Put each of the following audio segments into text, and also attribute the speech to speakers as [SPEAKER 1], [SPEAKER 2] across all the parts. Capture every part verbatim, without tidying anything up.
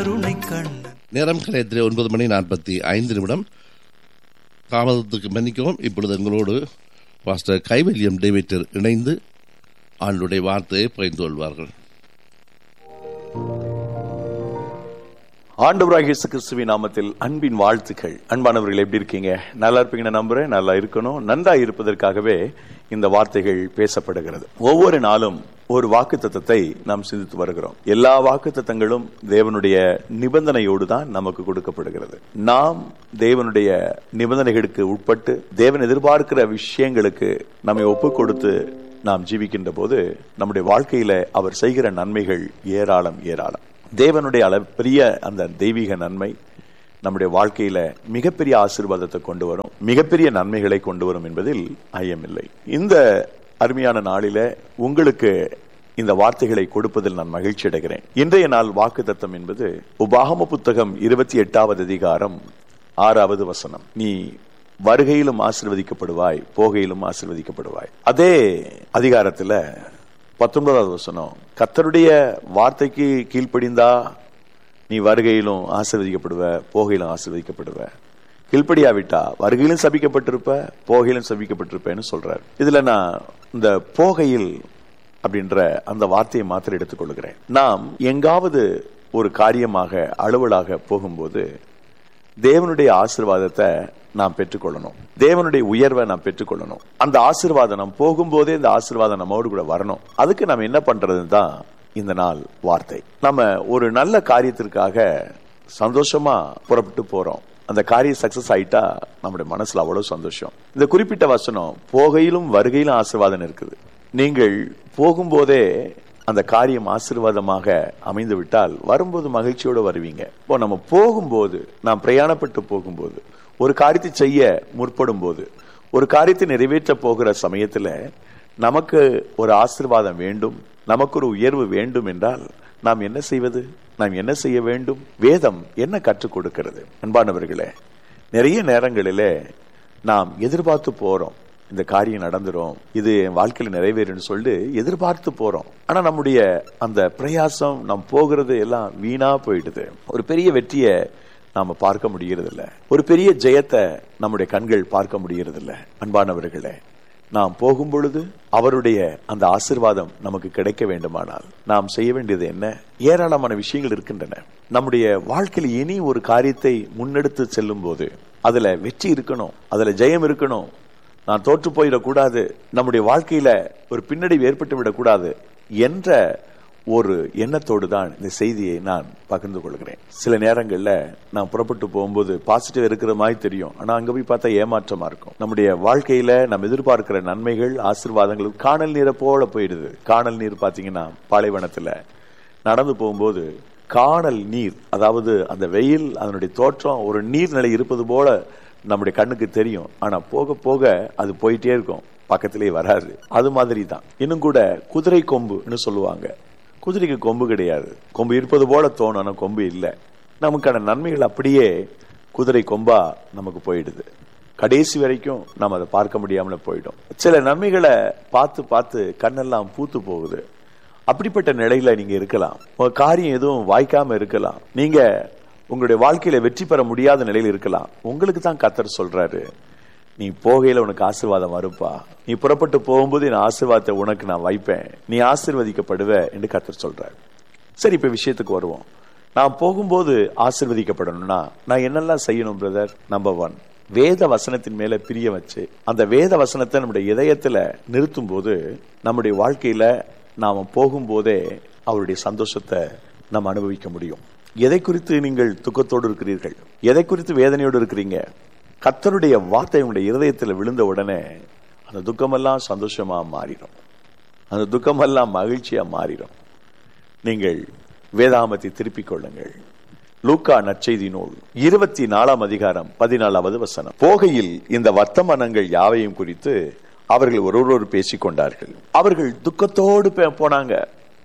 [SPEAKER 1] கருணை கண்ணன்.
[SPEAKER 2] நேரம் கலையத்திலே ஒன்பது மணி நாற்பத்தி ஐந்து நிமிடம். தாமதத்துக்கு மன்னிக்கவும். இப்பொழுது எங்களோடு பாஸ்டர் கைவல்யம் டேவிட்டர் இணைந்து ஆண்டுடைய வார்த்தையை பகிர்ந்து கொள்வார்கள்.
[SPEAKER 3] ஆண்டவராகிய இயேசு கிறிஸ்துவின் நாமத்தில் அன்பின் வாழ்த்துக்கள். அன்பானவர்கள், எப்படி இருக்கீங்க? நல்லா இருப்பீங்கன்னு நம்புறேன். நல்லா இருக்கணும். நன்றா இருப்பதற்காகவே இந்த வார்த்தைகள் பேசப்படுகிறது. ஒவ்வொரு நாளும் ஒரு வாக்குத்தத்தத்தை நாம் சிந்தித்து வருகிறோம். எல்லா வாக்குத்தத்தங்களும் தேவனுடைய நிபந்தனையோடு தான் நமக்கு கொடுக்கப்படுகிறது. நாம் தேவனுடைய நிபந்தனைகளுக்கு உட்பட்டு தேவன் எதிர்பார்க்கிற விஷயங்களுக்கு நம்மை ஒப்பு கொடுத்து நாம் ஜீவிக்கின்ற போது நம்முடைய வாழ்க்கையில அவர் செய்கிற நன்மைகள் ஏராளம் ஏராளம். தேவனுடைய அளப்பரிய அந்த தெய்வீக நன்மை நம்முடைய வாழ்க்கையில மிகப்பெரிய ஆசீர்வாதத்தை கொண்டு வரும், மிகப்பெரிய நன்மைகளை கொண்டு வரும் என்பதில் ஐயமில்லை. இந்த அருமையான நாளில உங்களுக்கு இந்த வார்த்தைகளை கொடுப்பதில் நான் மகிழ்ச்சி அடைகிறேன். இன்றைய நாள் வாக்குத்தத்தம் என்பது உபாகம புத்தகம் இருபத்தி எட்டாவது அதிகாரம் ஆறாவது வசனம். நீ வருகையிலும் ஆசீர்வதிக்கப்படுவாய், போகையிலும் ஆசீர்வதிக்கப்படுவாய். அதே அதிகாரத்துல பத்தொன்பதாவது வசனம், கர்த்தருடைய வார்த்தைக்கு கீழ்ப்படிந்தா நீ வருகையிலும் ஆசீர்வதிக்கப்படுவ, போகையிலும் ஆசீர்வதிக்கப்படுவ. கீழ்ப்படியாவிட்டா வருகையிலும் சபிக்கப்பட்டிருப்ப, போகையிலும் சபிக்கப்பட்டிருப்பேன்னு சொல்றாரு. இதுல நான் இந்த போகையில் அப்படின்ற அந்த வார்த்தையை மாத்திரம் எடுத்துக்கொள்கிறேன். நாம் எங்காவது ஒரு காரியமாக அலுவலாக போகும்போது தேவனுடைய ஆசீர்வாதத்தை நாம் பெற்றுக்கொள்ளணும். தேவனுடைய உயர்வை நாம் பெற்றுக்கொள்ளணும். அந்த ஆசீர்வாதம் நாம் போகும்போதே இந்த ஆசீர்வாதம் நம்மோடு கூட வரணும். அதுக்கு நம்ம என்ன பண்றதுன்னு தான் இந்த நாள் வார்த்தை. நம்ம ஒரு நல்ல காரியத்திற்காக சந்தோஷமா புறப்பட்டு போறோம். அந்த காரியம் சக்சஸ் ஆயிட்டா நம்முடைய மனசுல அவ்வளவு சந்தோஷம். இந்த குறிப்பிட்ட வசனம் போகையிலும் வருகையிலும் ஆசீர்வாதம் இருக்குது. நீங்கள் போகும்போதே அந்த காரியம் ஆசீர்வாதமாக அமைந்து விட்டால் வரும்போது மகிழ்ச்சியோடு வருவீங்க. இப்போ நம்ம போகும்போது, நாம் பிரயாணப்பட்டு போகும்போது, ஒரு காரியத்தை செய்ய முற்படும் போது, ஒரு காரியத்தை நிறைவேற்ற போகிற சமயத்துல நமக்கு ஒரு ஆசீர்வாதம் வேண்டும், நமக்கு ஒரு உயர்வு வேண்டும் என்றால் நாம் என்ன செய்வது? நாம் என்ன செய்ய வேண்டும்? வேதம் என்ன கற்றுக் கொடுக்கிறது? அன்பானவர்களே, நிறைய நேரங்களிலே நாம் எதிர்பார்த்து போறோம், இந்த காரியம் நடந்துரும், இது என் வாழ்க்கையில நிறைவேறுன்னு சொல்லிட்டு எதிர்பார்த்து போறோம். ஆனா நம்முடைய அந்த பிரயாசம், நாம் போகிறது எல்லாம் வீணா போயிடுது. ஒரு பெரிய வெற்றியை நாம பார்க்க முடிகிறது இல்ல, ஒரு பெரிய ஜெயத்தை நம்முடைய கண்கள் பார்க்க முடிகிறது இல்ல. அன்பானவர்களே, நாம் போகும் பொழுது அவருடைய அந்த ஆசீர்வாதம் நமக்கு கிடைக்க வேண்டுமானால் நாம் செய்ய வேண்டியது என்ன? ஏராளமான விஷயங்கள் இருக்கின்றன. நம்முடைய வாழ்க்கையில் இனி ஒரு காரியத்தை முன்னெடுத்து செல்லும் போது அதுல வெற்றி இருக்கணும், அதுல ஜெயம் இருக்கணும். நான் தோற்று போயிடக்கூடாது, நம்முடைய வாழ்க்கையில ஒரு பின்னடைவு ஏற்பட்டு விடக்கூடாது என்ற ஒரு எண்ணத்தோடு தான் இந்த செய்தியை நான் பகிர்ந்து கொள்கிறேன். சில நேரங்கள்ல நான் புறப்பட்டு போகும்போது பாசிட்டிவ் இருக்கிற மாதிரி தெரியும், ஆனா அங்க போய் பார்த்தா ஏமாற்றமா இருக்கும். நம்முடைய வாழ்க்கையில நம்ம எதிர்பார்க்கிற நன்மைகள், ஆசீர்வாதங்கள் காணல் நீரை போல போயிடுது. காணல் நீர் பாத்தீங்கன்னா பாலைவனத்துல நடந்து போகும்போது காணல் நீர், அதாவது அந்த வெயில், அதனுடைய தோற்றம் ஒரு நீர்நிலை இருப்பது போல நம்முடைய கண்ணுக்கு தெரியும். ஆனா போக போக அது போயிட்டே இருக்கும், பக்கத்திலே வராது. அது மாதிரி தான் இன்னும் கூட குதிரை கொம்புன்னு சொல்லுவாங்க. குதிரைக்கு கொம்பு கிடையாது, கொம்பு இருப்பது போல தோணும், ஆனா கொம்பு இல்லை. நமக்கான நன்மைகள் அப்படியே குதிரை கொம்பா நமக்கு போயிடுது. கடைசி வரைக்கும் நம்ம அதை பார்க்க முடியாமல போயிடும். சில நன்மைகளை பார்த்து பார்த்து கண்ணெல்லாம் பூத்து போகுது. அப்படிப்பட்ட நிலையில நீங்க இருக்கலாம். உங்க காரியம் எதுவும் வாய்க்காம இருக்கலாம். நீங்க உங்களுடைய வாழ்க்கையில வெற்றி பெற முடியாத நிலையில் இருக்கலாம். உங்களுக்கு தான் கர்த்தர் சொல்றாரு, நீ போகையில உனக்கு ஆசீர்வாதம் வருப்பா, நீ புறப்பட்டு போகும்போது என் ஆசீர்வாதத்தை உனக்கு நான் வைப்பேன், நீ ஆசீர்வதிக்கப்படுவ என்று கர்த்தர் சொல்றாரு. சரி, இப்ப விஷயத்துக்கு வருவோம். நான் போகும்போது ஆசீர்வதிக்கப்படணும்னா நான் என்னெல்லாம் செய்யணும் பிரதர்? நம்பர் ஒன், வேத வசனத்தின் மேல பிரிய வச்சு அந்த வேத வசனத்தை நம்முடைய இதயத்துல நிறுத்தும் போது நம்முடைய வாழ்க்கையில நாம போகும்போதே அவருடைய சந்தோஷத்தை நாம் அனுபவிக்க முடியும். எதை குறித்து நீங்கள் துக்கத்தோடு இருக்கிறீர்கள்? எதை குறித்து வேதனையோடு இருக்கிறீங்க? கர்த்தருடைய வார்த்தை உங்களுடைய இருதயத்தில் விழுந்த உடனே அந்த துக்கமெல்லாம் சந்தோஷமா மாறிடும், அந்த துக்கமெல்லாம் மகிழ்ச்சியா மாறிடும். நீங்கள் வேதாகமத்தை திருப்பிக் கொள்ளுங்கள். லூக்கா நற்செய்தி நூல் இருபத்தி நாலாம் அதிகாரம் பதினாலாவது வசனம். போகையில் இந்த வர்த்தமானங்கள் யாவையும் குறித்து அவர்கள் ஒருவரோடு பேசிக் கொண்டார்கள். அவர்கள் துக்கத்தோடு போனாங்க.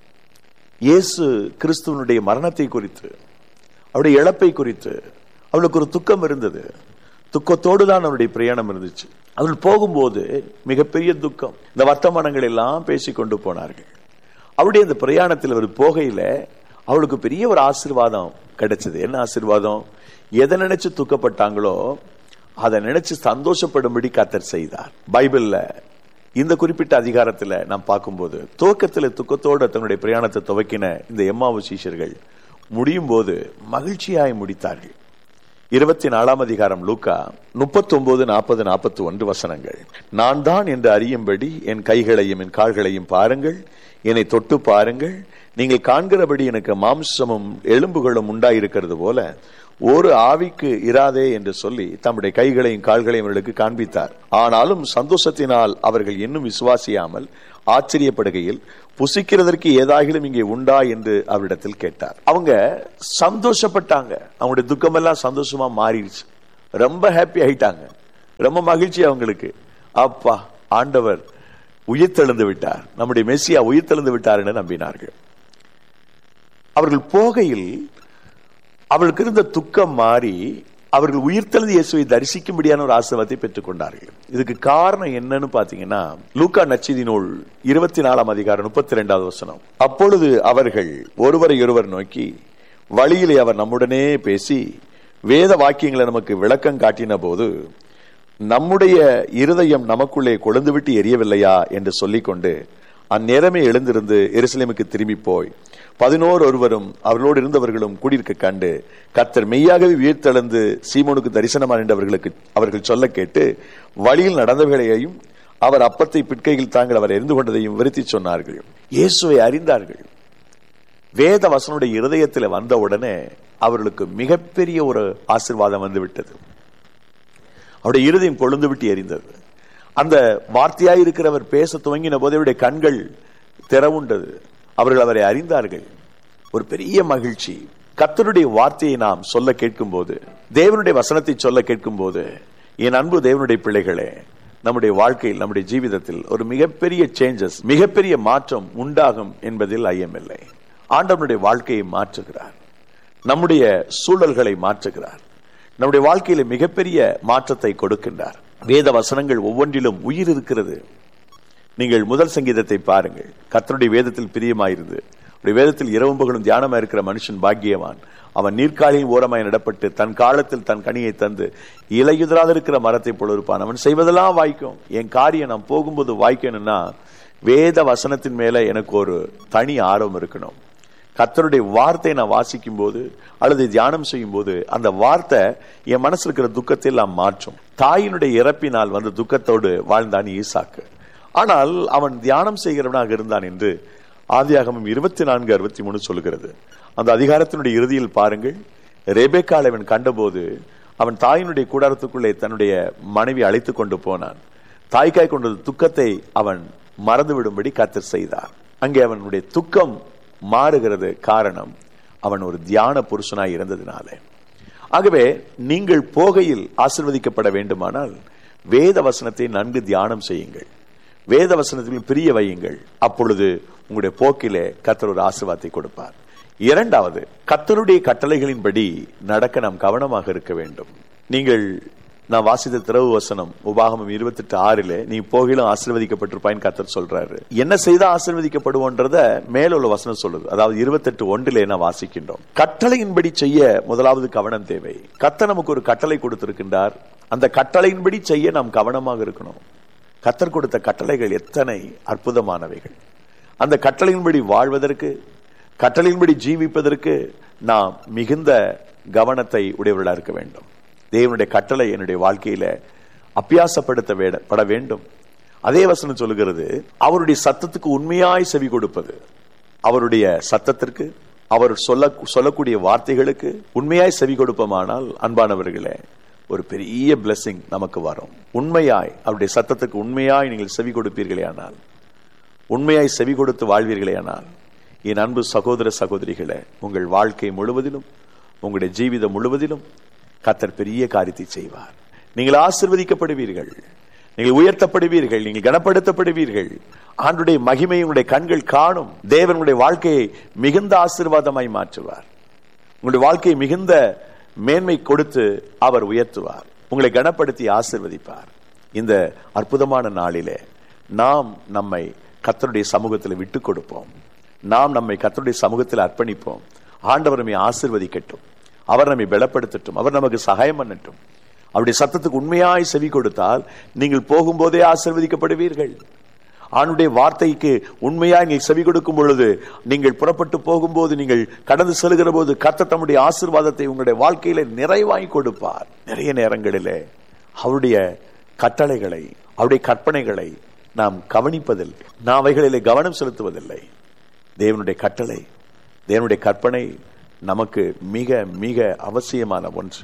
[SPEAKER 3] இயேசு கிறிஸ்துவனுடைய மரணத்தை குறித்து, அவருடைய இழப்பை குறித்து அவளுக்கு ஒரு துக்கம் இருந்தது. துக்கத்தோடு தான் அவருடைய பிரயாணம் இருந்துச்சு. அவர்கள் போகும்போது மிகப்பெரிய துக்கம். இந்த வர்த்தமானங்கள் எல்லாம் பேசிக் கொண்டு போனார்கள். அவருடைய இந்த பிரயாணத்தில் அவர் போகையில அவளுக்கு பெரிய ஒரு ஆசீர்வாதம் கிடைச்சது. என்ன ஆசீர்வாதம்? எதை நினைச்சு துக்கப்பட்டாங்களோ அதை நினைச்சு சந்தோஷப்படும்படி கர்த்தர் செய்தார். பைபிள்ல இந்த குறிப்பிட்ட அதிகாரத்துல நாம் பார்க்கும்போது, துவக்கத்தில் துக்கத்தோடு தன்னுடைய பிரயாணத்தை துவக்கின இந்த எம்மாவு சீஷர்கள் முடியும் போது மகிழ்ச்சியாய் முடித்தார்கள். இருபத்தி நாலாம் அதிகாரம் லூக்கா முப்பத்தி ஒன்பது நாற்பது நாற்பத்தி ஒன்று வசனங்கள். நான் தான் என்று அறியும்படி என் கைகளையும் என் கால்களையும் பாருங்கள், என்னை தொட்டு பாருங்கள், நீங்கள் காண்கிறபடி எனக்கு மாம்சமும் எலும்புகளும் உண்டாயிருக்கிறது போல ஒரு ஆவிக்கு இராதே என்று சொல்லி தம்முடைய கைகளையும் கால்களையும் அவர்களுக்கு காண்பித்தார். ஆனாலும் சந்தோஷத்தினால் அவர்கள் இன்னும் விசுவாசியாமல் ஆச்சரியப்படுகையில், புசிக்கிறதற்கு ஏதாகிலும் இங்கே உண்டா என்று அவரிடத்தில் கேட்டார். அவங்க சந்தோஷப்பட்டாங்க. அவங்களுடைய துக்கமெல்லாம் சந்தோஷமா மாறிடுச்சு. ரொம்ப ஹாப்பி ஆயிட்டாங்க. ரொம்ப மகிழ்ச்சி அவங்களுக்கு. அப்பா, ஆண்டவர் உயிர்த்தெழுந்து விட்டார், நம்முடைய மெசியா உயிர்த்தெழுந்து விட்டார் என்று நம்பினார்கள். அவர்கள் போகையில் அவர்களுக்கு இருந்த துக்கம் மாறி அவர்கள் உயிர்த்தெழுந்த இயேசுவை தரிசிக்கும்படியான ஒரு ஆசீர்வாதத்தை பெற்றுக் கொண்டார்கள். இதுக்கு காரணம் என்னன்னு பாத்தீங்கன்னா, லூக்கா நற்செய்தி நூல் இருபத்தி நாலாம் அதிகாரம் முப்பத்தி இரண்டாவது வசனம். அப்பொழுது அவர்கள் ஒருவரை ஒருவர் நோக்கி, வழியிலே அவர் நம்முடனே பேசி வேத வாக்கியங்களை நமக்கு விளக்கம் காட்டின போது நம்முடைய இருதயம் நமக்குள்ளே கொழுந்துவிட்டு எரியவில்லையா என்று சொல்லிக்கொண்டு அந்நேரமே எழுந்திருந்து எருசலேமுக்கு திரும்பி போய் பதினோரு ஒருவரும் அவர்களோடு இருந்தவர்களும் கூடியிருக்க கண்டு கர்த்தர் மெய்யாகவே உயிர்த்தெழுந்து சீமோனுக்கு தரிசனமான என்றவர்களுக்கு அவர்கள் சொல்ல கேட்டு வழியில் நடந்தவர்களையும் அவர் அப்பத்தை பிட்கையில் தாங்கள் அவர் எரிந்து கொண்டதையும் விருத்தி சொன்னார்கள். இயேசுவை அறிந்தார்கள். வேத வசனுடைய இருதயத்தில் வந்த உடனே அவர்களுக்கு மிகப்பெரிய ஒரு ஆசீர்வாதம் வந்து விட்டது. அவருடைய இருதயம் கொழுந்து விட்டு எரிந்தது. அந்த வார்த்தையாய் இருக்கிறவர் பேச துவங்கின போது அவருடைய கண்கள் திறவுண்டது. அவர்கள் அவரை அறிந்தார்கள். ஒரு பெரிய மகிழ்ச்சி. கர்த்தருடைய வார்த்தையை நாம் சொல்ல கேட்கும் போது, தேவனுடைய வசனத்தை சொல்ல கேட்கும் போது, என் அன்பு தேவனுடைய பிள்ளைகளே, நம்முடைய வாழ்க்கையில் நம்முடைய ஜீவிதத்தில் ஒரு மிகப்பெரிய சேஞ்சஸ், மிகப்பெரிய மாற்றம் உண்டாகும் என்பதில் ஐயமில்லை. ஆண்டவனுடைய வாழ்க்கையை மாற்றுகிறார், நம்முடைய சூழல்களை மாற்றுகிறார், நம்முடைய வாழ்க்கையில மிகப்பெரிய மாற்றத்தை கொடுக்கின்றார். வேத வசனங்கள் ஒவ்வொன்றிலும் உயிர் இருக்கிறது. நீங்கள் முதல் சங்கீதத்தை பாருங்கள். கர்த்தருடைய வேதத்தில் பிரியமாயிருந்து வேதத்தில் இரவும் பகலும் தியானமா இருக்கிற மனுஷன் பாக்கியவான். அவன் நீர்க்காலில் ஓரமாய் நடப்பட்டு தன் காலத்தில் தன் கனியை தந்து இலையுதிராத இருக்கிற மரத்தை போல இருப்பான். அவன் செய்வதெல்லாம் வாய்க்கும். என் காரியம் நான் போகும்போது வாய்க்கணும்னா வேத வசனத்தின் மேல எனக்கு ஒரு தனி ஆர்வம் இருக்கணும். கர்த்தருடைய வார்த்தையை நான் வாசிக்கும் போது அல்லது தியானம் செய்யும் போது அந்த வார்த்தை என் மனசுல இருக்கிற துக்கத்தை எல்லாம் மாற்றும். தாயினுடைய இறப்பினால் வந்த துக்கத்தோடு வாழ்ந்தான் ஈசாக்கு. ஆனால் அவன் தியானம் செய்கிறவனாக இருந்தான் என்று ஆதியாகமம் இருபத்தி நான்கு அறுபத்தி மூணு சொல்லுகிறது. அந்த அதிகாரத்தினுடைய இறுதியில் பாருங்கள், ரெபெக்காளை அவன் கண்டபோது அவன் தாயினுடைய கூடாரத்துக்குள்ளே தன்னுடைய மனைவி அழைத்து கொண்டு போனான். தாய்க்காய் கொண்ட துக்கத்தை அவன் மறந்துவிடும்படி கர்த்தர் செய்தார். அங்கே அவனுடைய துக்கம் மாறுகிறது. காரணம், அவன் ஒரு தியான புருஷனாய் இருந்ததினாலே. ஆகவே நீங்கள் போகையில் ஆசீர்வதிக்கப்பட வேண்டுமானால் வேத வசனத்தை நன்கு தியானம் செய்யுங்கள், வேத வசனத்தில் பிரிய வையுங்கள். அப்பொழுது உங்களுடைய போக்கிலே கர்த்தர் ஒரு ஆசீர்வாதத்தை கொடுப்பார். இரண்டாவது, கர்த்தருடைய கட்டளைகளின்படி நடக்க நாம் கவனமாக இருக்க வேண்டும். நீங்கள் நான் வாசித்த திறவு வசனம் உபாகமம் இருபத்தி எட்டு ஆறிலே நீ போகிலும் ஆசீர்வதிக்கப்பட்டிருப்பாயின்னு கர்த்தர் சொல்றாரு. என்ன செய்தா ஆசீர்வதிக்கப்படுவோன்றத மேலுள்ள வசனம் சொல்லுது. அதாவது இருபத்தி எட்டு ஒன்றிலே நான் வாசிக்கின்றோம். கட்டளையின்படி செய்ய முதலாவது கவனம் தேவை. கர்த்தர் நமக்கு ஒரு கட்டளை கொடுத்திருக்கின்றார். அந்த கட்டளையின்படி செய்ய நாம் கவனமாக இருக்கணும். கர்த்தர் கொடுத்த கட்டளைகள் எத்தனை அற்புதமானவைகள். அந்த கட்டளையின்படி வாழ்வதற்கு, கட்டளையின்படி ஜீவிப்பதற்கு நாம் மிகுந்த கவனத்தை உடையவர்களாக இருக்க வேண்டும். தேவனுடைய கட்டளை என்னுடைய வாழ்க்கையில அபியாசப்படுத்தப்பட வேண்டும். அதே வசனம் சொல்லுகிறது, அவருடைய சத்தத்துக்கு உண்மையாய் செவி கொடுப்பது. அவருடைய சத்தத்திற்கு, அவர் சொல்ல சொல்லக்கூடிய வார்த்தைகளுக்கு உண்மையாய் செவி கொடுப்போமானால் அன்பானவர்களே, ஒரு பெரிய பிளெஸிங் நமக்கு வரும். உண்மையாய் அவருடைய சத்தத்துக்கு உண்மையாய் நீங்கள் செவி கொடுப்பீர்களே ஆனால், உண்மையாய் செவி கொடுத்து வாழ்வீர்களே ஆனால், என் அன்பு சகோதர சகோதரிகளே, உங்கள் வாழ்க்கை முழுவதிலும், உங்களுடைய ஜீவிதம் முழுவதிலும் கர்த்தர் பெரிய காரியத்தை செய்வார். நீங்கள் ஆசீர்வதிக்கப்படுவீர்கள், நீங்கள் உயர்த்தப்படுவீர்கள், நீங்கள் கனப்படுத்தப்படுவீர்கள். ஆண்டுடைய மகிமை உங்களுடைய கண்கள் காணும். தேவனுடைய வாழ்க்கையை மிகுந்த ஆசீர்வாதமாய் மாற்றுவார். உங்களுடைய வாழ்க்கையை மிகுந்த மேன்மை கொடுத்து அவர் உயர்த்துவார். உங்களை கனப்படுத்தி ஆசீர்வதிப்பார். இந்த அற்புதமான நாளிலே நாம் நம்மை கர்த்தருடைய சமூகத்தில் விட்டு கொடுப்போம். நாம் நம்மை கர்த்தருடைய சமூகத்தில் அர்ப்பணிப்போம். ஆண்டவர் நம்மை ஆசீர்வதிக்கட்டும், அவர் நம்மை பலப்படுத்தட்டும், அவர் நமக்கு சகாயம் பண்ணட்டும். அவருடைய சத்தத்துக்கு உண்மையாய் செவி கொடுத்தால் நீங்கள் போகும்போதே ஆசீர்வதிக்கப்படுவீர்கள். ஆண்டுடைய வார்த்தைக்கு உண்மையா நீங்கள் செவி கொடுக்கும் பொழுது, நீங்கள் புறப்பட்டு போகும்போது, நீங்கள் கடந்து செல்கிற போது கர்த்தர் தம்முடைய ஆசீர்வாதத்தை உங்களுடைய வாழ்க்கையில நிறைவாய் கொடுப்பார். நிறைய நேரங்களிலே அவருடைய கட்டளைகளை, அவருடைய கற்பனைகளை நாம் கவனிப்பதில்லை, நாம் அவைகளிலே கவனம் செலுத்துவதில்லை. தேவனுடைய கட்டளை, தேவனுடைய கற்பனை நமக்கு மிக மிக அவசியமான ஒன்று,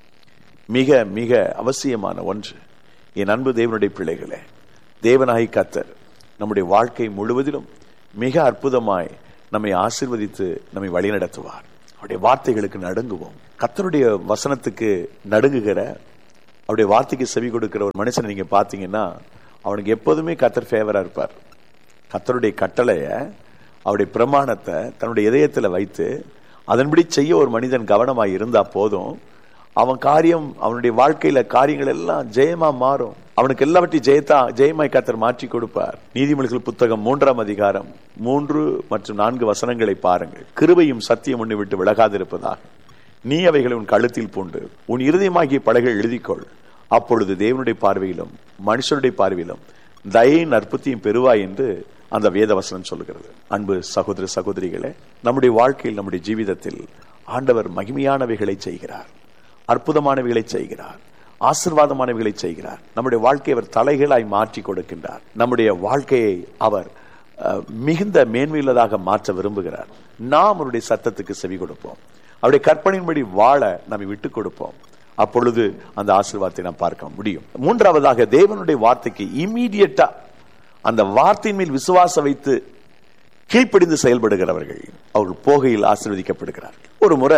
[SPEAKER 3] மிக மிக அவசியமான ஒன்று. என் அன்பு தேவனுடைய பிள்ளைகளே, தேவனாய் கர்த்தர் நம்முடைய வாழ்க்கை முழுவதிலும் மிக அற்புதமாய் நம்மை ஆசீர்வதித்து நம்மை வழிநடத்துவார். அவருடைய வார்த்தைகளுக்கு நடுங்குவோம். கர்த்தருடைய வசனத்துக்கு நடுங்குகிற, அவருடைய வார்த்தைக்கு செவி கொடுக்கிற ஒரு மனுஷனை நீங்க பாத்தீங்கன்னா அவனுக்கு எப்போதுமே கர்த்தர் ஃபேவரா இருப்பார். கர்த்தருடைய கட்டளைய, அவருடைய பிரமாணத்தை தன்னுடைய இதயத்துல வைத்து அதன்படி செய்ய ஒரு மனிதன் கவனமாய் இருந்தா போதும், அவன் காரியம், அவனுடைய வாழ்க்கையில காரியங்கள் எல்லாம் ஜெயமா மாறும். அவனுக்கு எல்லாவற்றையும் ஜெயத்தா ஜெயமாய் கர்த்தர் மாற்றி கொடுப்பார். நீதிமொழிகள் புத்தகம் மூன்றாம் அதிகாரம் மூன்று மற்றும் நான்கு வசனங்களை பாருங்கள். கிருபையும் சத்தியம் உன்னை விட்டு விலகாதிருப்பதாக நீ அவைகளை உன் கழுத்தில் பூண்டு உன் இருதயமாகிய பலகைகள் எழுதிக்கொள். அப்பொழுது தேவனுடைய பார்வையிலும் மனுஷனுடைய பார்வையிலும் தயையின் அற்புத்தியும் பெறுவாய் என்று அந்த வேத வசனம் சொல்லுகிறது. அன்பு சகோதர சகோதரிகளே, நம்முடைய வாழ்க்கையில், நம்முடைய ஜீவிதத்தில் ஆண்டவர் மகிமையானவைகளை செய்கிறார், அற்புதமானவைகளை செய்கிறார், ஆசீர்வாதமானவைகளை செய்கிறார். நம்முடைய வாழ்க்கையை அவர் தலைகளாய் மாற்றி கொடுக்கின்றார். நம்முடைய வாழ்க்கையை அவர் மிகுந்த மேன்மையுள்ளதாக மாற்ற விரும்புகிறார். நாம் அவருடைய சத்தத்துக்கு செவி கொடுப்போம், அவருடைய கற்பனையின்படி வாழ நம்மை விட்டுக் கொடுப்போம். அப்பொழுது அந்த ஆசீர்வாதத்தை நாம் பார்க்க முடியும். மூன்றாவதாக, தேவனுடைய வார்த்தைக்கு இம்மீடியட்டா அந்த வார்த்தையின் மேல் விசுவாசம் வைத்து கீழ்ப்படிந்து செயல்படுகிறவர்கள் அவர்கள் போகையில் ஆசீர்வதிக்கப்படுகிறார்கள். ஒரு முறை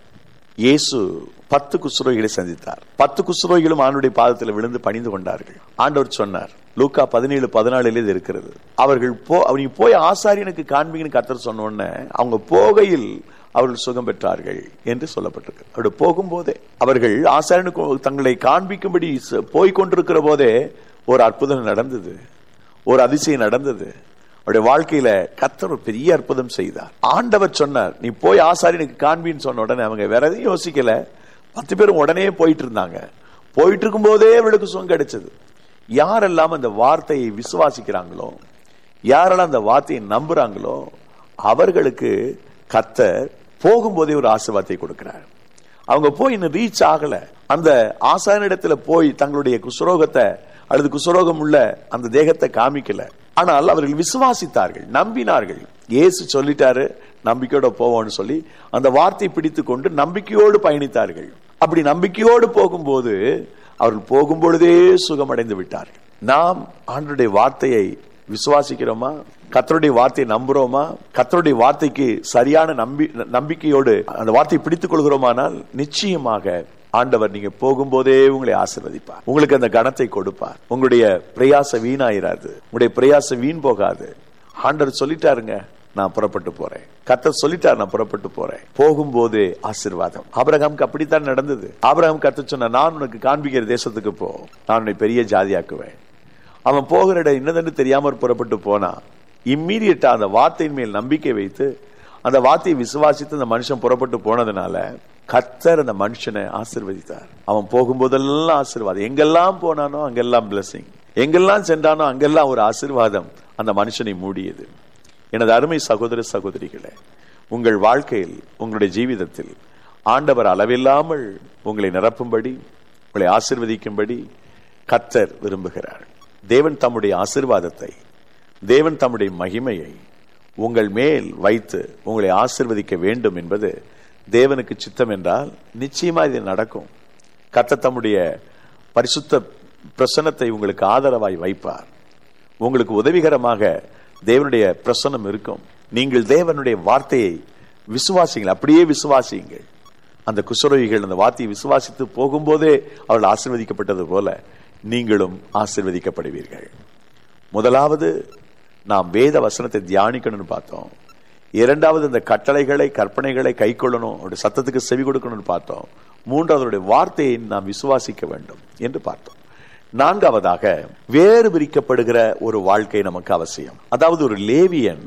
[SPEAKER 3] இயேசு பத்து குஷ்ரோகிகளை சந்தித்தார். பத்து குஷ்ரோகிகளும் ஆண்டவருடைய பாதத்தில் விழுந்து பணிந்து கொண்டார்கள். ஆண்டவர் சொன்னார், லூக்கா பதினேழு பதினாலுல இது இருக்கிறது, அவர்கள் போ அவங்க போய் ஆசாரியனுக்கு காண்பீங்கன்னு கர்த்தர் சொன்ன உடனே அவங்க போகையில் அவர்கள் சுகம் பெற்றார்கள் என்று சொல்லப்பட்டிருக்கு. அப்படி போகும்போதே அவர்கள் ஆசாரியனுக்கு தங்களை காண்பிக்கும்படி போய்கொண்டிருக்கிற போதே ஒரு அற்புதம் நடந்தது, ஒரு அதிசயம் நடந்தது. அவருடைய வாழ்க்கையில கர்த்தர் ஒரு பெரிய அற்புதம் செய்தார். ஆண்டவர் சொன்னார், நீ போய் ஆசாரியனுக்கு காண்பின்னு சொன்ன உடனே அவங்க வேற எதையும் யோசிக்கல, பத்து பேரும் உடனே போயிட்டு இருந்தாங்க. போயிட்டு இருக்கும் போதே அவளுக்கு சுகம் கிடைச்சது. யாரெல்லாம் அந்த வார்த்தையை விசுவாசிக்கிறாங்களோ, யாரெல்லாம் அந்த வார்த்தையை நம்புறாங்களோ அவர்களுக்கு கர்த்தர் போகும்போதே ஒரு ஆசீர்வாதத்தை கொடுக்கிறார். அவங்க போய் இன்னும் ரீச் ஆகல, அந்த ஆசாரியனிடத்துல போய் தங்களுடைய குஷ்ரோகத்தை அல்லது குஷ்ரோகம் உள்ள அந்த தேகத்தை காமிக்கல. ஆனால் அவர்கள் விசுவாசித்தார்கள், நம்பினார்கள். இயேசு சொல்லிட்டாரு, நம்பிக்கையோட போவோம்னு சொல்லி அந்த வார்த்தையை பிடித்து கொண்டு நம்பிக்கையோடு பயணித்தார்கள். அப்படி நம்பிக்கையோடு போகும்போது அவர்கள் போகும்பொழுதே சுகமடைந்து விட்டார்கள். நாம் ஆண்டவருடைய வார்த்தையை விசுவாசிக்கிறோமா? கர்த்தருடைய வார்த்தையை நம்புறோமா? கர்த்தருடைய வார்த்தைக்கு சரியான நம்பி நம்பிக்கையோடு அந்த வார்த்தையை பிடித்துக் கொள்கிறோமானால் நிச்சயமாக ஆண்டவர் நீங்க போகும்போதே உங்களை ஆசீர்வதிப்பார், உங்களுக்கு அந்த கனத்தை கொடுப்பார். உங்களுடைய பிரயாச வீணாயிராது, உங்களுடைய பிரயாச வீண் போகாது. ஆண்டவர் சொல்லிட்டாருங்க, நான் புறப்பட்டு போறேன். கர்த்தர் சொல்லிட்டார், நான் புறப்பட்டு போறேன். போகும்போதே ஆசீர்வாதம். ஆபிரகாமுக்கு அப்படித்தான் நடந்தது. ஆபிரகாம் கர்த்தர் சொன்ன, நான் உனக்கு காண்பிக்கிற தேசத்துக்கு போ, நான் உன்னை பெரிய ஜாதியாக்குவேன். அவன் போகிற இடம் என்னதென்று தெரியாம புறப்பட்டு போனா, இம்மீடியட்டா அந்த வார்த்தையின் மேல் நம்பிக்கை வைத்து அந்த வார்த்தையை விசுவாசித்து அந்த மனுஷன் புறப்பட்டு போனதுனால கர்த்தர் அந்த மனுஷனை ஆசீர்வதித்தார். அவன் போகும்போதெல்லாம் ஆசீர்வாதம், எங்கெல்லாம் போனானோ அங்கெல்லாம் பிளஸிங், எங்கெல்லாம் சென்றானோ அங்கெல்லாம் ஒரு ஆசீர்வாதம் அந்த மனுஷனை மூடியது. எனது அருமை சகோதர சகோதரிகளே, உங்கள் வாழ்க்கையில், உங்களுடைய ஜீவிதத்தில் ஆண்டவர் அளவில்லாமல் உங்களை நிரப்பும்படி, உங்களை ஆசீர்வதிக்கும்படி கர்த்தர் விரும்புகிறார். தேவன் தம்முடைய ஆசீர்வாதத்தை, தேவன் தம்முடைய மகிமையை உங்கள் மேல் வைத்து உங்களை ஆசீர்வதிக்க வேண்டும் என்பது தேவனுக்கு சித்தம் என்றால் நிச்சயமா இது நடக்கும். கர்த்தர் தம்முடைய பரிசுத்த பிரசன்னத்தை உங்களுக்கு ஆதரவாய் வைப்பார். உங்களுக்கு உதவிகரமாக தேவனுடைய பிரசன்னம் இருக்கும். நீங்கள் தேவனுடைய வார்த்தையை விசுவாசிங்கள், அப்படியே விசுவாசியுங்கள். அந்த குஷ்ரோகிகள் அந்த வார்த்தையை விசுவாசித்து போகும்போதே அவர்கள் ஆசீர்வதிக்கப்பட்டது போல நீங்களும் ஆசீர்வதிக்கப்படுவீர்கள். முதலாவது நாம் வேத வசனத்தை தியானிக்கணும்னு பார்த்தோம். இரண்டாவது இந்த கட்டளைகளை, கற்பனைகளை கை கொள்ளணும், அவருடைய சத்தத்துக்கு செவி கொடுக்கணும்னு பார்த்தோம். மூன்றாவது அவருடைய வார்த்தையை நாம் விசுவாசிக்க வேண்டும் என்று பார்த்தோம். நான்காவதாக வேறு பிரிக்கப்படுகிற ஒரு வாழ்க்கை நமக்கு அவசியம். அதாவது ஒரு லேவியன்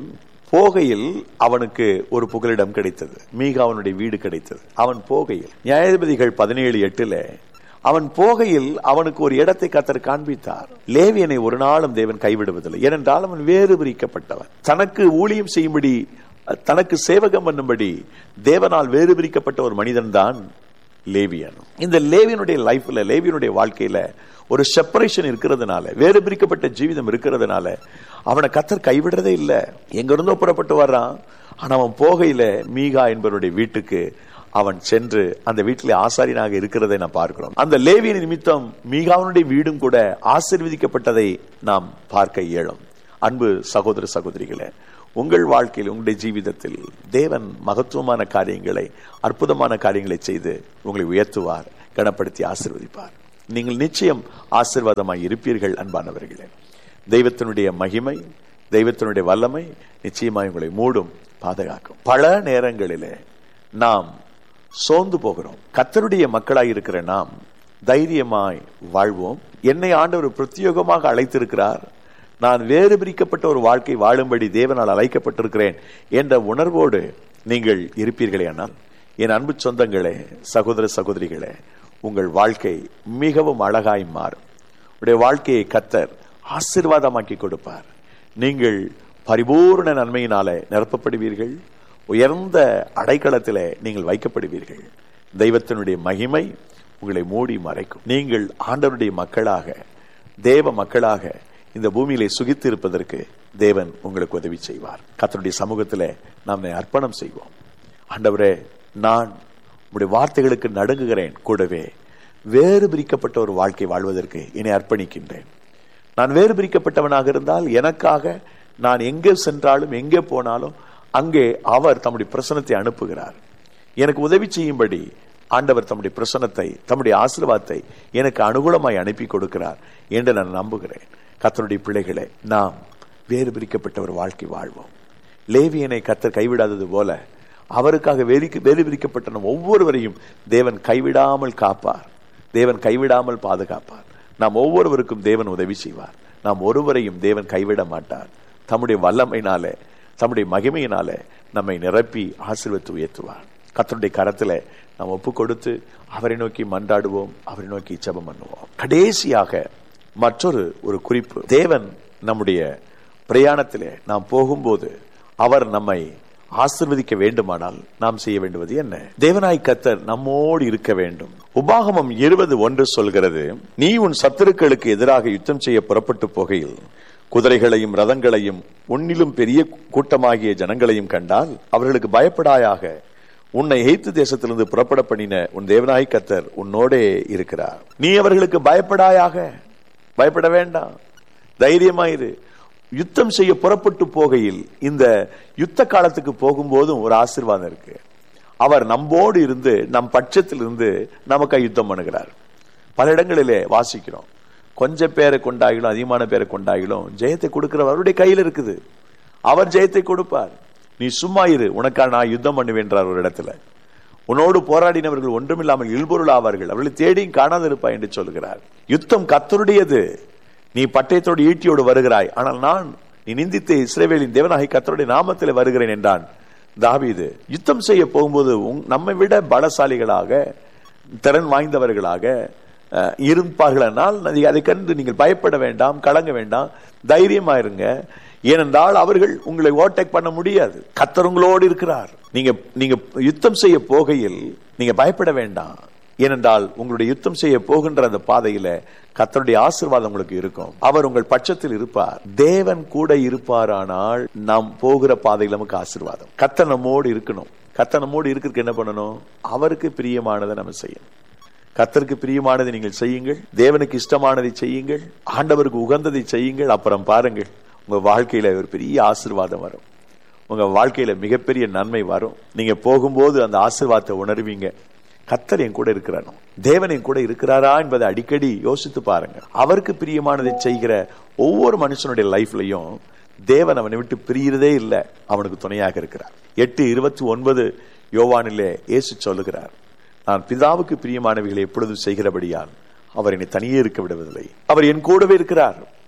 [SPEAKER 3] போகையில் அவனுக்கு ஒரு புகலிடம் கிடைத்தது, மீகாவனுடைய வீடு கிடைத்தது. அவன் போகையில், நியாயாதிபதிகள் பதினேழு எட்டுல அவன் போகையில் அவனுக்கு ஒரு இடத்தை கர்த்தர் காண்பித்தார். லேவியனை ஒரு நாளும் தேவன் கைவிடுவதில்லை. ஏனென்றால் அவன் வேறு பிரிக்கப்பட்டவன். தனக்கு ஊழியம் செய்யும்படி, தனக்கு சேவகம் பண்ணும்படி தேவனால் வேறு பிரிக்கப்பட்ட ஒரு மனிதன் தான் லேவியன். இந்த லேவியனுடைய லைஃப்ல, லேவியனுடைய வாழ்க்கையில ஒரு செப்பரேஷன் இருக்கிறதுனால, வேறு பிரிக்கப்பட்ட ஜீவிதம் இருக்கிறதுனால அவனை கர்த்தர் கைவிடுறதே இல்லை. எங்க இருந்தோ புறப்பட்டு வர்றான். ஆனா அவன் போகையில மீகா என்பவருடைய வீட்டுக்கு அவன் சென்று அந்த வீட்டிலே ஆசாரியனாக இருக்கிறதை நாம் பார்க்கிறோம். அந்த லேவியின் நிமித்தம் மீகாவனுடைய வீடும் கூட ஆசீர்வதிக்கப்பட்டதை நாம் பார்க்க இயலும். அன்பு சகோதர சகோதரிகளே, உங்கள் வாழ்க்கையில், உங்களுடைய ஜீவிதத்தில் தேவன் மகத்துவமான காரியங்களை, அற்புதமான காரியங்களை செய்து உங்களை உயர்த்துவார், கனப்படுத்தி ஆசீர்வதிப்பார். நீங்கள் நிச்சயம் ஆசீர்வாதமாய் இருப்பீர்கள். அன்பானவர்களே, தெய்வத்தினுடைய மகிமை, தெய்வத்தினுடைய வல்லமை நிச்சயமாய் உங்களை மூடும், பாதுகாக்கும். பல நேரங்களிலே நாம் சோர்ந்து போகிறோம். கர்த்தருடைய மக்களாய் இருக்கிற நாம் தைரியமாய் வாழ்வோம். என்னை ஆண்டவர் பிரத்யேகமாக அழைத்திருக்கிறார், நான் வேறு பிரிக்கப்பட்ட ஒரு வாழ்க்கை வாழும்படி தேவனால் அழைக்கப்பட்டிருக்கிறேன் என்ற உணர்வோடு நீங்கள் இருப்பீர்களே ஆனால், என் அன்பு சொந்தங்களே, சகோதர சகோதரிகளே, உங்கள் வாழ்க்கை மிகவும் அழகாய் மாறும். உடைய வாழ்க்கையை கர்த்தர் ஆசீர்வாதமாக்கி கொடுப்பார். நீங்கள் பரிபூர்ண நன்மையினாலே நிரப்பப்படுவீர்கள். உயர்ந்த அடைக்கலத்திலே நீங்கள் வைக்கப்படுவீர்கள். தெய்வத்தினுடைய மகிமை உங்களை மூடி மறைக்கும். நீங்கள் ஆண்டவருடைய மக்களாக, தேவ மக்களாக இந்த பூமியிலே சுகித்து இருப்பதற்கு தேவன் உங்களுக்கு உதவி செய்வார். கர்த்தருடைய சமூகத்திலே நாம் அர்ப்பணம் செய்வோம். ஆண்டவரே, நான் உம்முடைய வார்த்தைகளுக்கு நடுங்குகிறேன். கூடவே வேறு பிரிக்கப்பட்ட ஒரு வாழ்க்கை வாழ்வதற்கு என்னை அர்ப்பணிக்கின்றேன். நான் வேறு பிரிக்கப்பட்டவனாக இருந்தால் எனக்காக நான் எங்கே சென்றாலும், எங்கே போனாலும் அங்கே அவர் தம்முடைய பிரசன்னத்தை அனுப்புகிறார். எனக்கு உதவி செய்யும்படி ஆண்டவர் தம்முடைய பிரசன்னத்தை, தம்முடைய ஆசீர்வாதத்தை எனக்கு அனுகூலமாய் அனுப்பி கொடுக்கிறார் என்று நான் நம்புகிறேன். கர்த்தருடைய பிள்ளைகளே, நாம் வேறு பிரிக்கப்பட்ட ஒரு வாழ்க்கை வாழ்வோம். லேவியனை கர்த்தர் கைவிடாதது போல அவருக்காக வேறு வேறு பிரிக்கப்பட்ட நம் ஒவ்வொருவரையும் தேவன் கைவிடாமல் காப்பார், தேவன் கைவிடாமல் பாதுகாப்பார். நாம் ஒவ்வொருவருக்கும் தேவன் உதவி செய்வார். நாம் ஒருவரையும் தேவன் கைவிட மாட்டார். தம்முடைய வல்லமையினாலே, தம்முடைய மகிமையினாலே நம்மை நிரப்பி ஆசீர்வதித்து உயர்த்துவார். கர்த்தருடைய கரத்திலே நாம் ஒப்பு கொடுத்து அவரை நோக்கி மன்றாடுவோம், அவரை நோக்கி ஜெபம் பண்ணுவோம். கடைசியாக மற்றொரு ஒரு குறிப்பு, தேவன் நம்முடைய பிரயாணத்திலே நாம் போகும்போது அவர் நம்மை ஆசீர்வதிக்க வேண்டுமானால் நாம் செய்ய வேண்டுவது என்ன? தேவனாய் கர்த்தர் நம்மோடு இருக்க வேண்டும். உபாகமம் இருபது ஒன்று சொல்கிறது, நீ உன் சத்துருக்களுக்கு எதிராக யுத்தம் செய்ய புறப்பட்டு போகையில் குதிரைகளையும் ரதங்களையும் உன்னிலும் பெரிய கூட்டமாகிய ஜனங்களையும் கண்டால் அவர்களுக்கு பயப்படாயாக. உன்னை எகிப்து தேசத்திலிருந்து புறப்பட பண்ணின உன் தேவனாய் கர்த்தர் உன்னோடே இருக்கிறார். நீ அவர்களுக்கு பயப்படாயாக. பயப்பட வேண்டாம், தைரியமாயிரு. யுத்தம் செய்ய புறப்பட்டு போகையில், இந்த யுத்த காலத்துக்கு போகும்போதும் ஒரு ஆசீர்வாதம் இருக்கு. அவர் நம்மோடு இருந்து, நம் பட்சத்தில் இருந்து நமக்கு யுத்தம் பண்ணுகிறார். பல இடங்களிலே வாசிக்கிறோம், கொஞ்சம் பேரை கொண்டாகிலும் அதிகமான பேரை கொண்டாகிலும் ஜெயத்தை கொடுக்கிறவர் அவருடைய கையில் இருக்குது. அவர் ஜெயத்தை கொடுப்பார். நீ சும்மா இரு, உனக்காக நான் யுத்தம் பண்ணுவேன்றார் ஒரு இடத்துல. உன்னோடு போராடினவர்கள் ஒன்றுமில்லாமல் இல்பொருள் ஆவார்கள், அவர்களை தேடியும் காணாது இருப்பாய் என்று சொல்கிறார். யுத்தம் கர்த்தருடையது. நீ பட்டயத்தோடு ஈட்டியோடு வருகிறாய், ஆனால் நான் நீ நிந்தித்த இஸ்ரவேலின் தேவனாகிய கர்த்தருடைய நாமத்தில் வருகிறேன் என்றான் தாவீது. யுத்தம் செய்ய போகும்போது நம்மை விட பலசாலிகளாக, திறன் வாய்ந்தவர்களாக இருப்பார்களானால் அதை கண்டு நீங்கள் பயப்பட வேண்டாம், கலங்க வேண்டாம், தைரியமா இருங்க. ஏனென்றால் அவர்கள் உங்களை ஓவர்டேக் பண்ண முடியாது. கர்த்தர் உங்களோடு இருக்கிறார். நீங்க நீங்க யுத்தம் செய்ய போகையில் நீங்க பயப்பட வேண்டாம். ஏனென்றால் உங்களுடைய யுத்தம் செய்ய போகின்ற அந்த பாதையில கர்த்தருடைய ஆசீர்வாதம் உங்களுக்கு இருக்கும். அவர் உங்கள் பட்சத்தில் இருப்பார். தேவன் கூட இருப்பாரானால் நாம் போகிற பாதையில் நமக்கு ஆசீர்வாதம். கர்த்தர் நம்மோடு இருக்கணும். கர்த்தர் நம்மோடு இருக்கிறதுக்கு என்ன பண்ணணும்? அவருக்கு பிரியமானதை நம்ம செய்யணும். கர்த்தருக்கு பிரியமானதை நீங்கள் செய்யுங்கள், தேவனுக்கு இஷ்டமானதை செய்யுங்கள், ஆண்டவருக்கு உகந்ததை செய்யுங்கள். அப்புறம் பாருங்கள், உங்க வாழ்க்கையில ஒரு பெரிய ஆசீர்வாதம் வரும். உங்க வாழ்க்கையில மிகப்பெரிய நன்மை வரும். நீங்க போகும்போது அந்த ஆசீர்வாதத்தை உணர்வீங்க. கர்த்தர் என் கூட இருக்கிறானோ, தேவன் என் கூட இருக்கிறாரா என்பதை அடிக்கடி யோசித்து பாருங்க. அவருக்கு பிரியமானதை செய்கிற ஒவ்வொரு மனுஷனுடைய லைஃப்லையும் தேவன் அவனை விட்டு பிரியறதே இல்லை, அவனுக்கு துணையாக இருக்கிறார். எட்டு இருபத்தி ஒன்பது யோவானிலே இயேசு சொல்லுகிறார், நான் பிதாவுக்கு பிரியமானவைகளை எப்பொழுதும் செய்கிறபடியால் அவர் என்னை தனியே இருக்க விடுவதில்லை. அவர் என் கூடவே இருக்கிறார்.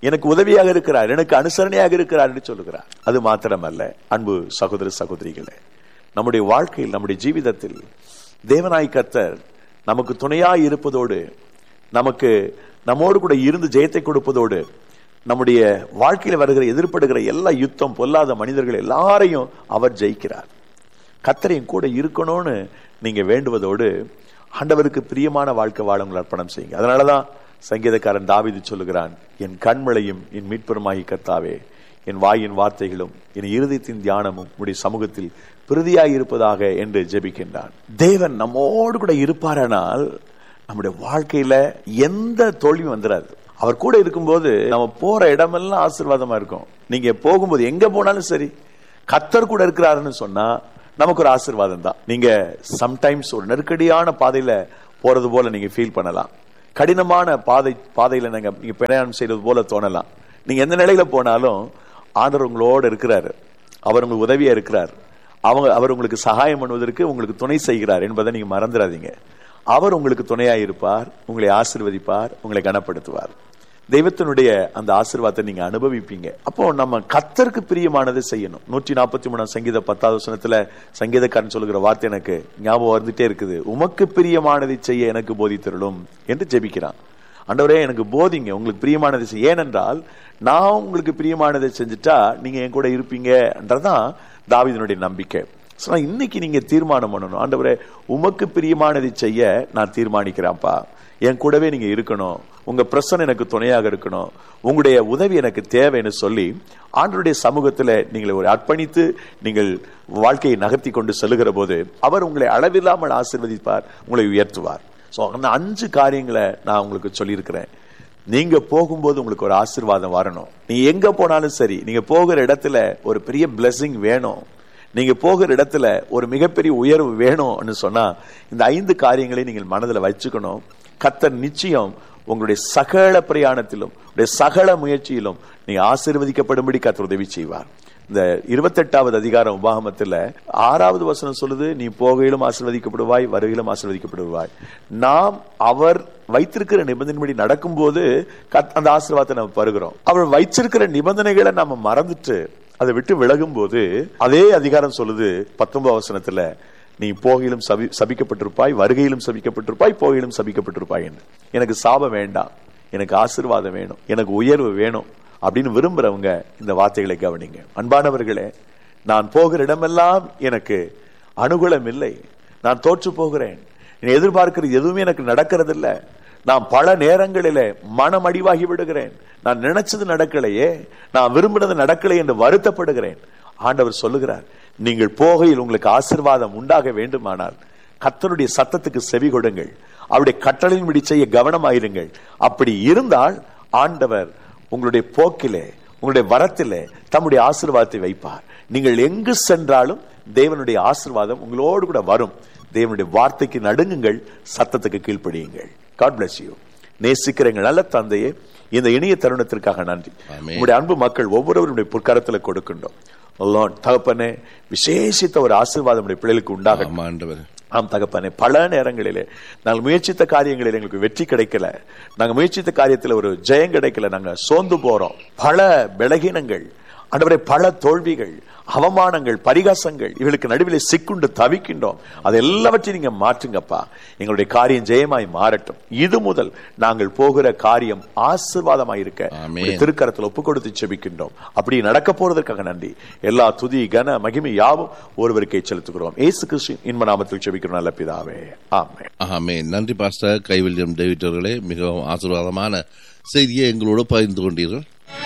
[SPEAKER 3] எனக்கு உதவியாக இருக்கிறார், எனக்கு அனுசரணையாக இருக்கிறார் என்று சொல்லுகிறார். அது மாத்திரமல்ல அன்பு சகோதர சகோதரிகளே, நம்முடைய வாழ்க்கையில் நம்முடைய ஜீவிதத்தில் தேவனாய் கர்த்தர் நமக்கு துணையாய் இருப்பதோடு, நமக்கு நம்மோடு கூட இருந்து ஜெயத்தை கொடுப்பதோடு, நம்முடைய வாழ்க்கையில் வருகிற எதிர்ப்படுகிற எல்லா யுத்தம் பொல்லாத மனிதர்கள் எல்லாரையும் அவர் ஜெயிக்கிறார். கர்த்தரையும் கூட இருக்கணும்னு நீங்க வேண்டுவதோடு ஆண்டவருக்கு பிரியமான வாழ்க்கை வாழ உங்களை அர்ப்பணம் செய்யுங்க. அதனாலதான் சங்கீதக்காரன் தாவீது சொல்லுகிறான், என் கண்மலையும் என் மீட்பருமாகி கர்த்தாவே, என் வாயின் வார்த்தைகளும் என் இருதயத்தின் தியானமும் உடைய சமூகத்தில் பிரதியாய் இருப்பதாக என்று ஜெபிக்கின்றான். தேவன் நம்மோடு கூட இருப்பாரானால் நம்முடைய வாழ்க்கையில எந்த தோல்வியும் வந்துடாது. அவர் கூட இருக்கும்போது நம்ம போற இடமெல்லாம் ஆசீர்வாதமா இருக்கும். நீங்க போகும்போது எங்க போனாலும் சரி, கர்த்தர் கூட இருக்கிறாருன்னு சொன்னா நமக்கு ஒரு ஆசீர்வாதம் தான். நீங்க சம்டைம்ஸ் ஒரு நெருக்கடியான பாதையில போறது போல நீங்க ஃபீல் பண்ணலாம். கடினமான பாதை பாதையில நீங்க பிரயாணம் செய்யறது போல தோணலாம். நீங்க எந்த நிலையில போனாலும் ஆண்டவர் உங்களோட இருக்கிறாரு, அவர் உங்களுக்கு உதவியா இருக்கிறார், அவங்க அவர் உங்களுக்கு சகாயம் பண்ணுவதற்கு உங்களுக்கு துணை செய்கிறார் என்பதை நீங்க மறந்துடாதீங்க. அவர் உங்களுக்கு துணையா இருப்பார், உங்களை ஆசீர்வதிப்பார், உங்களை கனப்படுத்துவார். தெய்வத்தினுடைய அந்த ஆசீர்வாதத்தை நீங்க அனுபவிப்பீங்க. அப்போ நம்ம கர்த்தருக்கு பிரியமானதை செய்யணும். நூற்றி நாற்பத்தி மூணாம் சங்கீத பத்தாவது வசனத்துல சங்கீதக்காரன் சொல்லுகிற வார்த்தை எனக்கு ஞாபகம் வந்துட்டே இருக்குது. உமக்கு பிரியமானதை செய்ய எனக்கு போதித்தருளும் என்று ஜெபிக்கிறான். ஆண்டவரே எனக்கு போதிங்க, உங்களுக்கு பிரியமானதை செய்ய. ஏனென்றால் நான் உங்களுக்கு பிரியமானதை செஞ்சுட்டா நீங்க என் கூட இருப்பீங்கன்றதான் தாவீதினுடைய நம்பிக்கை. இன்னைக்கு நீங்க தீர்மானம் பண்ணணும், ஆண்டவரே உமக்கு பிரியமானதை செய்ய நான் தீர்மானிக்கிறேன்ப்பா, என் கூடவே நீங்க இருக்கணும், உங்க பிரசன்னம் எனக்கு துணையாக இருக்கணும், உங்களுடைய உதவி எனக்கு தேவைன்னு சொல்லி ஆண்டவருடைய சமூகத்துல நீங்கள் ஒரு அர்ப்பணித்து நீங்கள் வாழ்க்கையை நகர்த்தி கொண்டு செல்லுகிற போது அவர் உங்களை அளவில்லாமல் ஆசீர்வதிப்பார், உங்களை உயர்த்துவார். சோ அந்த அஞ்சு காரியங்களை நான் உங்களுக்கு சொல்லியிருக்கிறேன். நீங்க போகும்போது உங்களுக்கு ஒரு ஆசீர்வாதம் வரணும். நீ எங்க போனாலும் சரி, நீங்க போகிற இடத்துல ஒரு பெரிய பிளெஸிங் வேணும், நீங்க போகிற இடத்துல ஒரு மிகப்பெரிய உயர்வு வேணும்னு சொன்னா இந்த ஐந்து காரியங்களை நீங்கள் மனதில் வச்சுக்கணும். கர்த்தர் நிச்சயம் உங்களுடைய சகல பிரயாணத்திலும் சகல முயற்சியிலும் நீங்க ஆசீர்வதிக்கப்படும்படி கர்த்தர் உதவி செய்வார். இந்த இருபத்தி எட்டாவது அதிகாரம் உபாகமத்துல ஆறாவது வசனம் சொல்லுது, நீ போகையிலும் ஆசீர்வதிக்கப்படுவாய், வருகையிலும் ஆசீர்வதிக்கப்படுவாய். நாம் அவர் வைத்திருக்கிற நிபந்தனைப்படி நடக்கும் போது அந்த ஆசீர்வாதத்தை நம்ம பருகிறோம். அவர் வைச்சிருக்கிற நிபந்தனைகளை நம்ம மறந்துட்டு அதை விட்டு விலகும் போது அதே அதிகாரம் சொல்லுது பத்தொன்பது வசனத்துல, நீ போகையிலும் சபி சபிக்கப்பட்டிருப்பாய், வருகையிலும் சபிக்கப்பட்டிருப்பாய், போகையிலும் சபிக்கப்பட்டிருப்பாய் என்று. எனக்கு சாபம் வேண்டாம், எனக்கு ஆசீர்வாதம் வேணும், எனக்கு உயர்வு வேணும் அப்படின்னு விரும்புறவங்க இந்த வார்த்தைகளை கவனிங்க. அன்பானவர்களே, நான் போகிற இடமெல்லாம் எனக்கு அனுகூலம் இல்லை, நான் தோற்று போகிறேன், எதிர்பார்க்கிறது எதுவுமே எனக்கு நடக்கிறது இல்லை, நான் பல நேரங்களிலே மனம் அடிவாகி விடுகிறேன், நான் நினைச்சது நடக்கலையே, நான் விரும்பினது நடக்கலை என்று வருத்தப்படுகிறேன். ஆண்டவர் சொல்லுகிறார், நீங்கள் போகையில் உங்களுக்கு ஆசீர்வாதம் உண்டாக வேண்டுமானால் கர்த்தருடைய சத்தத்துக்கு செவி கொடுங்கள், அவருடைய கட்டளையின்படி செய்ய கவனமாயிருங்கள். அப்படி இருந்தால் ஆண்டவர் உங்களுடைய போக்கிலே உங்களுடைய வரத்திலே தம்முடைய ஆசீர்வாதத்தை வைப்பார். நீங்கள் எங்கு சென்றாலும் தேவனுடைய ஆசீர்வாதம் உங்களோடு கூட வரும். தேவனுடைய வார்த்தைக்கு நடுங்குங்கள், சத்தத்துக்கு கீழ்ப்படியுங்கள். God bless you. நேசிக்கிற எங்கள் நல்ல தந்தையே, இந்த இனிய தருணத்திற்காக நன்றி. உங்களுடைய அன்பு மக்கள் ஒவ்வொருவருடைய பொற்கரத்துல கொடுக்கின்றோம். தகப்பனே, விசேஷித்த ஒரு ஆசீர்வாதம் பிள்ளைகளுக்கு உண்டாகட்டும். ஆம் தகப்பனே, பல நேரங்களிலே நாங்கள் முயற்சித்த காரியங்களில் எங்களுக்கு வெற்றி கிடைக்கல, நாங்கள் முயற்சித்த காரியத்தில் ஒரு ஜெயம் கிடைக்கல, நாங்க சோர்ந்து போறோம். பல பலகீனங்கள் ஆண்டவரே, பல தோல்விகள், அவமானங்கள், பரிகாசங்கள் இவளுக்கு நடுவில் சிக்குண்டு தவிக்கின்றோம். அது எல்லாவற்றையும் நீங்க மாற்றுங்கப்பா. எங்களுடைய காரியம் ஜெயமாய் மாறட்டும். இது முதல் நாங்கள் போகிற காரியம் ஆசீர்வாதமாயிருக்க திருக்கரத்தில் ஒப்பு கொடுத்து செபிக்கின்றோம். அப்படி நடக்க போறதற்காக நன்றி. எல்லா துதி கன மகிமை யாவும் ஒருவருக்கே செலுத்துகிறோம். இயேசு கிறிஸ்துவின் இன்ப நாமத்தில் செபிக்கிறோம் நல்ல பிதாவே, ஆமென்.
[SPEAKER 2] ஆமென். நன்றி பாஸ்டர் கைவில்யம் டேவிட் அவர்களே, மிகவும் ஆசீர்வாதமான செய்தியை எங்களோடு பகிர்ந்து கொண்டீர்கள்.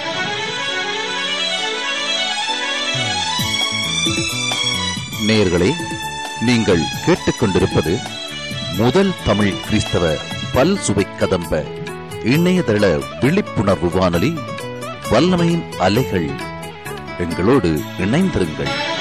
[SPEAKER 1] நேயர்களே, நீங்கள் கேட்டுக்கொண்டிருப்பது முதல் தமிழ் கிறிஸ்தவ பல் சுவை கதம்ப இணையதள விழிப்புணர்வு வானொலி வல்லமையின் அலைகள். எங்களோடு இணைந்திருங்கள்.